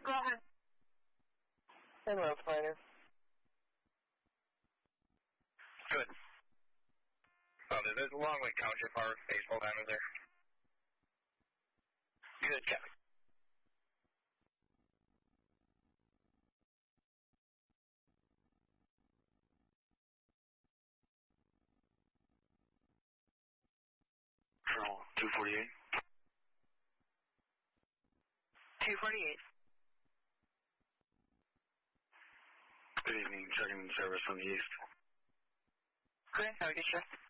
Go ahead. Hello, Fighter. Good. There's a Long Lake Township Park baseball diamond there. Good, Kevin. Control 248. 248. Good evening, checking service from the east. Good, have a good shift.